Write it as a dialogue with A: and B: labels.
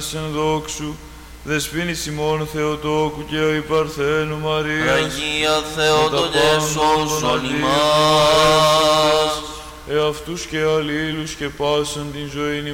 A: εν δόξου, δεσποίνης ημών Θεοτόκου και η Παρθένου Μαρίας,
B: Αγία Θεότο και σώσον ημάς.
A: εαυτούς και αλλήλους και πάσαν την ζωή